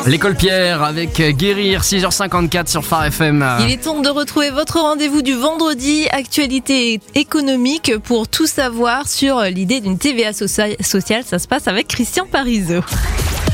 L'école Pierre avec Guérir, 6h54 sur Phare FM. Il est temps de retrouver votre rendez-vous du vendredi, actualité économique, pour tout savoir sur l'idée d'une TVA sociale. Ça se passe avec Christian Parizeau.